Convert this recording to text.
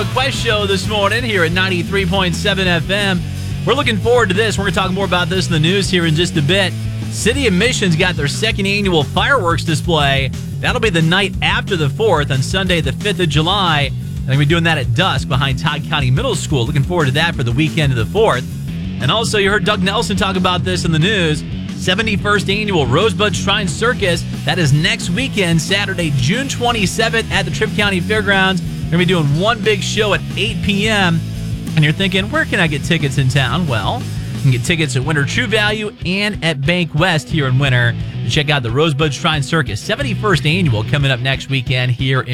Metro Quest Show this morning here at 93.7 FM. We're looking forward to this. We're going to talk more about this in the news here in just a bit. City of Mission's got their second annual fireworks display. That'll be the night after the 4th on Sunday, the 5th of July. They're going to be doing that at dusk behind Todd County Middle School. Looking forward to that for the weekend of the 4th. And also, you heard Doug Nelson talk about this in the news. 71st Annual Rosebud Shrine Circus. That is next weekend, Saturday, June 27th at the Tripp County Fairgrounds. We're going to be doing one big show at 8 p.m. And you're thinking, where can I get tickets in town? Well, you can get tickets at Winter True Value and at Bank West here in Winter. Check out the Rosebud Shrine Circus 71st Annual coming up next weekend here in